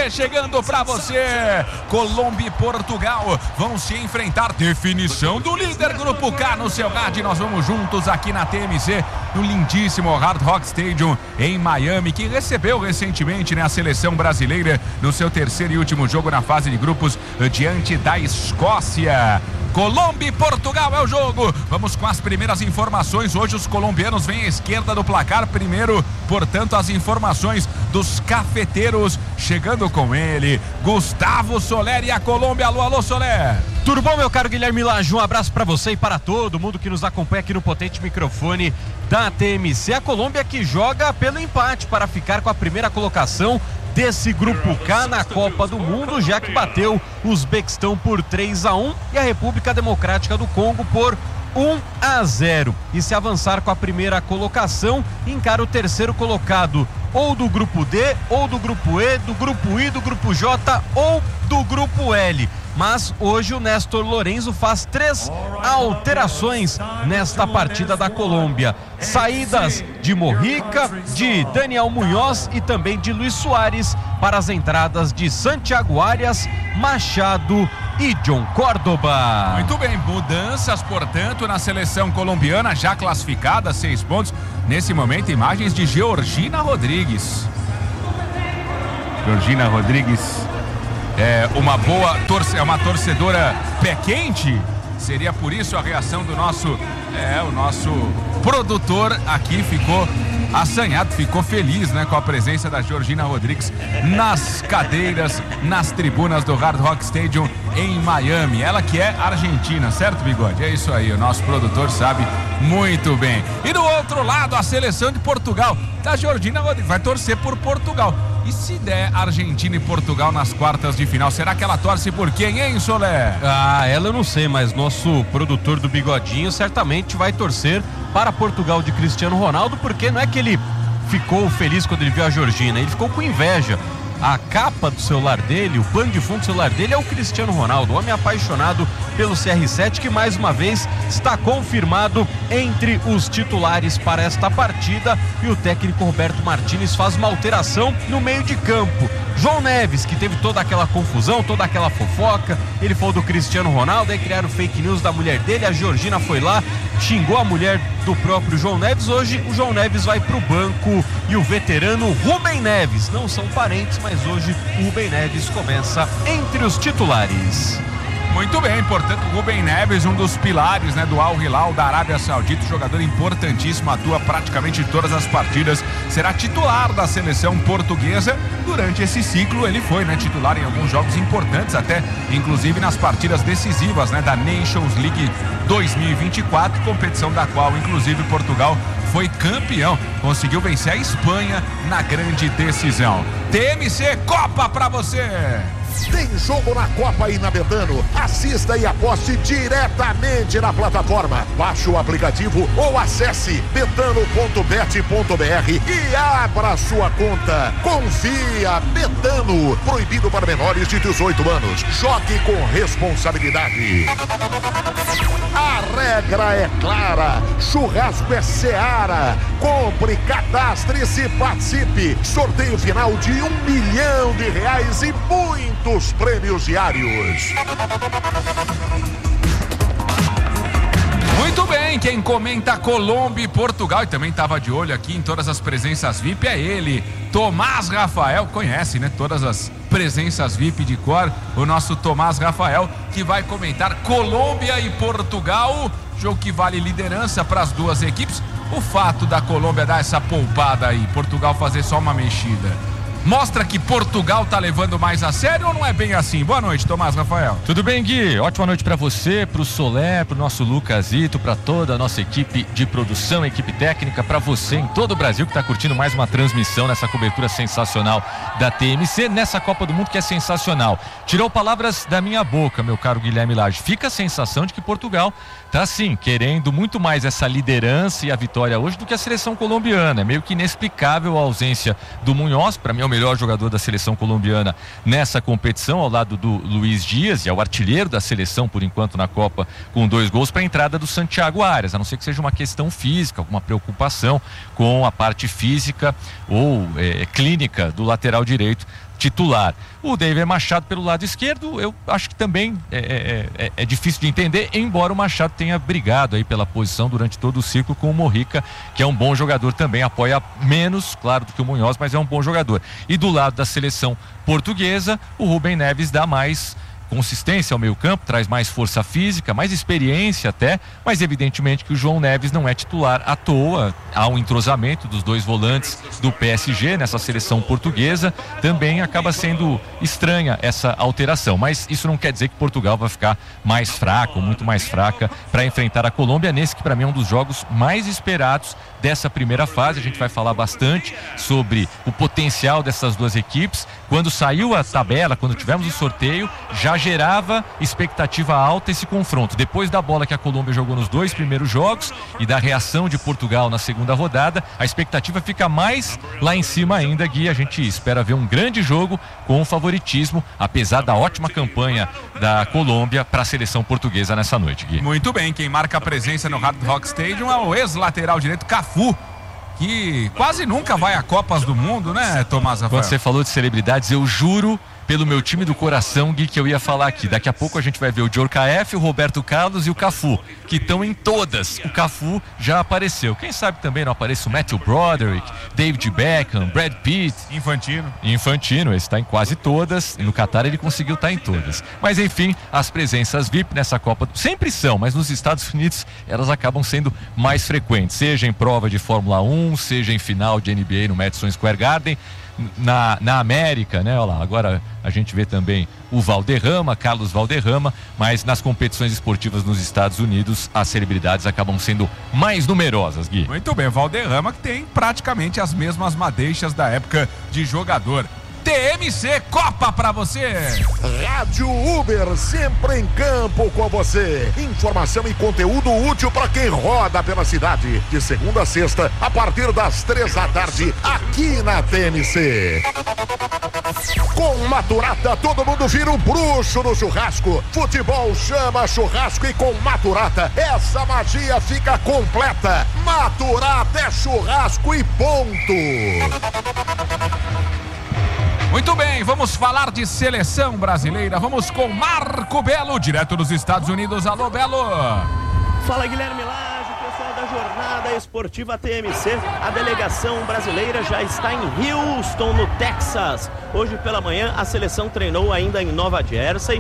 TMC chegando pra você. Colômbia e Portugal vão se enfrentar. Definição do líder Grupo K no seu rádio. Nós vamos juntos aqui na TMC, no lindíssimo Hard Rock Stadium em Miami, que recebeu recentemente, né, a seleção brasileira no seu terceiro e último jogo na fase de grupos diante da Escócia. Colômbia e Portugal é o jogo. Vamos com as primeiras informações. Hoje os colombianos vêm à esquerda do placar. Primeiro, portanto, as informações dos cafeteiros. Chegando com ele, Gustavo Soler e a Colômbia. Alô, alô, Soler. Tudo bom, meu caro Guilherme Lage? Um abraço para você e para todo mundo que nos acompanha aqui no potente microfone da TMC. A Colômbia que joga pelo empate para ficar com a primeira colocação desse Grupo K na Copa do Mundo, já que bateu o Uzbequistão por 3-1 e a República Democrática do Congo por 1-0. E se avançar com a primeira colocação, encara o terceiro colocado, ou do Grupo D, ou do Grupo E, do Grupo I, do Grupo J ou do Grupo L. Mas hoje o Néstor Lorenzo faz 3 alterações nesta partida da Colômbia. Saídas de Mojica, de Daniel Munhoz e também de Luis Soares para as entradas de Santiago Arias, Machado e John Córdoba. Muito bem, mudanças, portanto, na seleção colombiana, já classificada, 6 pontos. Nesse momento, imagens de Georgina Rodrigues. Georgina Rodrigues é uma boa uma torcedora pé quente. Seria por isso a reação do nosso o nosso produtor aqui ficou assanhado, ficou feliz, né, com a presença da Georgina Rodrigues nas cadeiras, nas tribunas do Hard Rock Stadium em Miami. Ela que é argentina, certo, Bigode? É isso aí, o nosso produtor sabe muito bem. E do outro lado, a seleção de Portugal. A Georgina Rodrigues vai torcer por Portugal. E se der Argentina e Portugal nas quartas de final, será que ela torce por quem, hein, Soler? Ela eu não sei, mas nosso produtor do Bigodinho certamente vai torcer para Portugal de Cristiano Ronaldo, porque não é que ele ficou feliz quando ele viu a Georgina, ele ficou com inveja. A capa do celular dele, o pano de fundo do celular dele é o Cristiano Ronaldo, o homem apaixonado pelo CR7, que mais uma vez está confirmado entre os titulares para esta partida, e o técnico Roberto Martínez faz uma alteração no meio de campo. João Neves, que teve toda aquela confusão, toda aquela fofoca, ele falou do Cristiano Ronaldo, aí criaram fake news da mulher dele, a Georgina foi lá, xingou a mulher do próprio João Neves. Hoje o João Neves vai para o banco e o veterano Rubem Neves, não são parentes, mas hoje o Rubem Neves começa entre os titulares. Muito bem, portanto, Rubem Neves, um dos pilares, né, do Al Hilal da Arábia Saudita, jogador importantíssimo, atua praticamente em todas as partidas, será titular da seleção portuguesa. Durante esse ciclo ele foi, né, titular em alguns jogos importantes, até inclusive nas partidas decisivas, né, da Nations League 2024, competição da qual inclusive Portugal foi campeão, conseguiu vencer a Espanha na grande decisão. TMC Copa pra você! Tem jogo na Copa aí na Betano. Assista e aposte diretamente na plataforma. Baixe o aplicativo ou acesse betano.bet.br e abra sua conta. Confia, Betano. Proibido para menores de 18 anos. Jogue com responsabilidade. A regra é clara. Churrasco é Seara. Compre, cadastre-se, participe. Sorteio final de R$1 milhão e muitos prêmios diários. Muito bem, quem comenta Colômbia e Portugal e também estava de olho aqui em todas as presenças VIP é ele, Tomás Rafael, conhece, né, todas as presenças VIP de cor, o nosso Tomás Rafael, que vai comentar Colômbia e Portugal, jogo que vale liderança para as duas equipes. O fato da Colômbia dar essa poupada aí, Portugal fazer só uma mexida, mostra que Portugal tá levando mais a sério ou não é bem assim? Boa noite, Tomás Rafael. Tudo bem, Gui? Ótima noite pra você, pro Soler, pro nosso Lucasito, pra toda a nossa equipe de produção, equipe técnica, pra você em todo o Brasil que tá curtindo mais uma transmissão nessa cobertura sensacional da TMC, nessa Copa do Mundo que é sensacional. Tirou palavras da minha boca, meu caro Guilherme Lage. Fica a sensação de que Portugal tá sim, querendo muito mais essa liderança e a vitória hoje do que a seleção colombiana. É meio que inexplicável a ausência do Munhoz, para mim é o melhor jogador da seleção colombiana nessa competição, ao lado do Luiz Dias, e é o artilheiro da seleção por enquanto na Copa, com 2 gols, para a entrada do Santiago Arias, a não ser que seja uma questão física, alguma preocupação com a parte física ou clínica do lateral direito titular. O David Machado pelo lado esquerdo, eu acho que também é difícil de entender, embora o Machado tenha brigado aí pela posição durante todo o ciclo com o Mojica, que é um bom jogador também, apoia menos, claro, do que o Munhoz, mas é um bom jogador. E do lado da seleção portuguesa, o Rubem Neves dá mais consistência ao meio campo, traz mais força física, mais experiência até, mas evidentemente que o João Neves não é titular à toa. Há um entrosamento dos dois volantes do PSG nessa seleção portuguesa, também acaba sendo estranha essa alteração, mas isso não quer dizer que Portugal vai ficar mais fraco, muito mais fraca para enfrentar a Colômbia nesse que para mim é um dos jogos mais esperados dessa primeira fase. A gente vai falar bastante sobre o potencial dessas duas equipes. Quando saiu a tabela, quando tivemos o sorteio, já gerava expectativa alta esse confronto. Depois da bola que a Colômbia jogou nos 2 primeiros jogos e da reação de Portugal na segunda rodada, a expectativa fica mais lá em cima ainda, Gui. A gente espera ver um grande jogo com favoritismo, apesar da ótima campanha da Colômbia para a seleção portuguesa nessa noite, Gui. Muito bem, quem marca a presença no Hard Rock Stadium é o ex-lateral direito Cafu, que quase nunca vai a Copas do Mundo, né, Tomás Rafael? Quando você falou de celebridades, eu juro pelo meu time do coração, Gui, que eu ia falar aqui. Daqui a pouco a gente vai ver o Djorkaeff, o Roberto Carlos e o Cafu, que estão em todas. O Cafu já apareceu. Quem sabe também não aparece o Matthew Broderick, David Beckham, Brad Pitt. Infantino, esse está em quase todas. E no Qatar ele conseguiu estar em todas. Mas enfim, as presenças VIP nessa Copa sempre são, mas nos Estados Unidos elas acabam sendo mais frequentes. Seja em prova de Fórmula 1, seja em final de NBA no Madison Square Garden. Na América, né? Olha lá, agora a gente vê também o Valderrama, Carlos Valderrama, mas nas competições esportivas nos Estados Unidos as celebridades acabam sendo mais numerosas, Gui. Muito bem, Valderrama que tem praticamente as mesmas madeixas da época de jogador. TMC Copa pra você. Rádio Uber, sempre em campo com você. Informação e conteúdo útil para quem roda pela cidade. De segunda a sexta, a partir das 3 da tarde, aqui na TMC. Com Maturata, todo mundo vira um bruxo no churrasco. Futebol chama churrasco e com Maturata, essa magia fica completa. Maturata é churrasco e ponto. Muito bem, vamos falar de seleção brasileira. Vamos com Marco Belo, direto dos Estados Unidos. Alô, Belo. Fala, Guilherme Lage, pessoal da Jornada Esportiva TMC. A delegação brasileira já está em Houston, no Texas. Hoje pela manhã a seleção treinou ainda em Nova Jersey.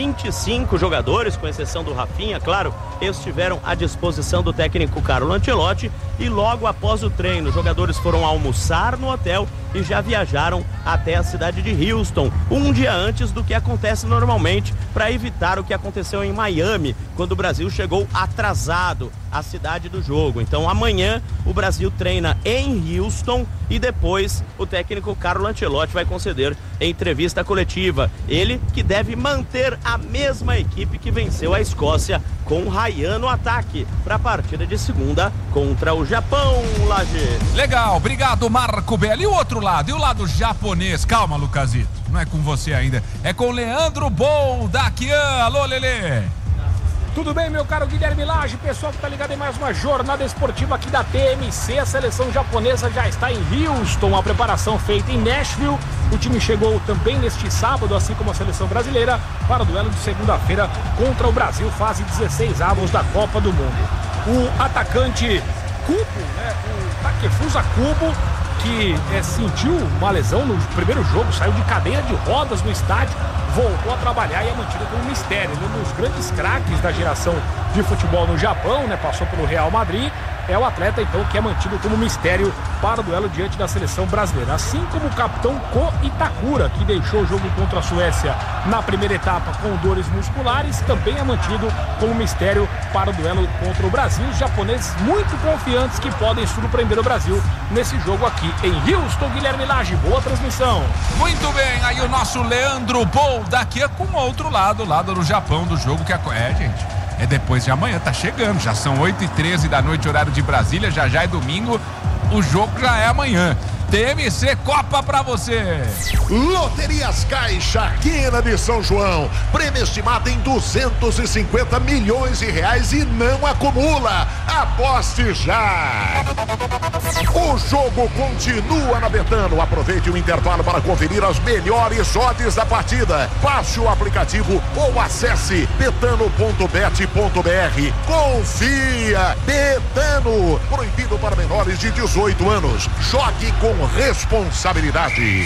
25 jogadores, com exceção do Rafinha, claro, estiveram à disposição do técnico Carlo Ancelotti. E logo após o treino, os jogadores foram almoçar no hotel e já viajaram até a cidade de Houston, um dia antes do que acontece normalmente, para evitar o que aconteceu em Miami, quando o Brasil chegou atrasado à cidade do jogo. Então amanhã o Brasil treina em Houston e depois o técnico Carlo Ancelotti vai conceder entrevista coletiva. Ele que deve manter a mesma equipe que venceu a Escócia com Ryan no ataque para a partida de segunda contra o Japão, Laje. Legal, obrigado, Marco Belo. E o outro lado? E o lado japonês? Calma, Lucasito, não é com você ainda, é com Leandro Bol da Kian. Alô, Lelê. Tudo bem, meu caro Guilherme Lage, pessoal que tá ligado em mais uma jornada esportiva aqui da TMC. A seleção japonesa já está em Houston, a preparação feita em Nashville. O time chegou também neste sábado, assim como a seleção brasileira, para o duelo de segunda-feira contra o Brasil, fase 16avos da Copa do Mundo. O atacante Kubo, né, o Takefusa Kubo, que sentiu uma lesão no primeiro jogo, saiu de cadeira de rodas no estádio, voltou a trabalhar e é mantido como mistério. Um dos grandes craques da geração de futebol no Japão, né? Passou pelo Real Madrid. É o atleta, então, que é mantido como mistério para o duelo diante da seleção brasileira. Assim como o capitão Ko Itakura, que deixou o jogo contra a Suécia na primeira etapa com dores musculares, também é mantido como mistério para o duelo contra o Brasil. Os japoneses muito confiantes que podem surpreender o Brasil nesse jogo aqui em Houston. Guilherme Lage, boa transmissão. Muito bem, aí o nosso Leandro Bol daqui com o outro lado, o lado do Japão, do jogo que gente, é depois de amanhã, tá chegando, já são 8h13 da noite, horário de Brasília, já é domingo, o jogo já é amanhã. TMC Copa pra você. Loterias Caixa, Quina de São João. Prêmio estimado em 250 milhões de reais e não acumula. Aposte já. O jogo continua na Betano. Aproveite o intervalo para conferir as melhores odds da partida. Baixe o aplicativo ou acesse betano.bet.br. Confia. Betano. Proibido para menores de 18 anos. Jogue com responsabilidade.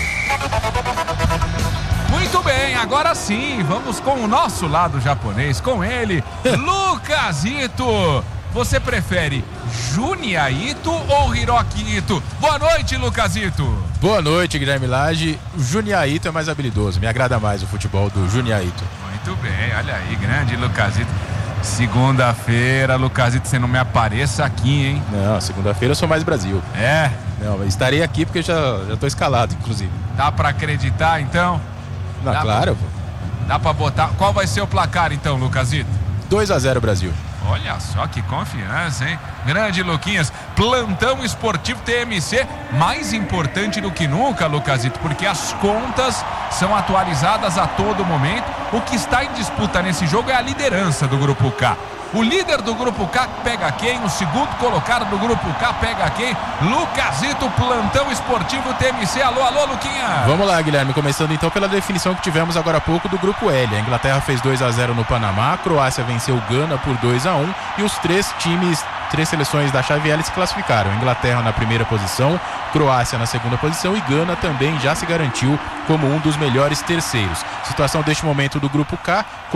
Muito bem, agora sim, vamos com o nosso lado japonês, com ele, Lucasito. Você prefere Junya Ito ou Hiroki Ito? Boa noite, Lucasito. Boa noite, Guilherme Lage. O Junya Ito é mais habilidoso, me agrada mais o futebol do Junya Ito. Muito bem, olha aí, grande Lucasito. Segunda-feira, Lucasito, você não me apareça aqui, hein? Não, segunda-feira eu sou mais Brasil. É? Não, estarei aqui porque já tô escalado, inclusive. Dá pra acreditar, então? Não, claro. Dá pra botar... Qual vai ser o placar, então, Lucasito? 2-0 Brasil. Olha só que confiança, hein? Grande Luquinhas, plantão esportivo TMC, mais importante do que nunca, Lucasito, porque as contas são atualizadas a todo momento. O que está em disputa nesse jogo é a liderança do Grupo K. O líder do Grupo K pega quem? O segundo colocado do Grupo K pega quem? Lucasito, plantão esportivo TMC. Alô, alô, Luquinha. Vamos lá, Guilherme, começando então pela definição que tivemos agora há pouco do Grupo L. A Inglaterra fez 2-0 no Panamá, a Croácia venceu Gana por 2-1 e os três seleções da chave L se classificaram. Inglaterra na primeira posição, Croácia na segunda posição e Gana também já se garantiu como um dos melhores terceiros. Situação deste momento do Grupo K.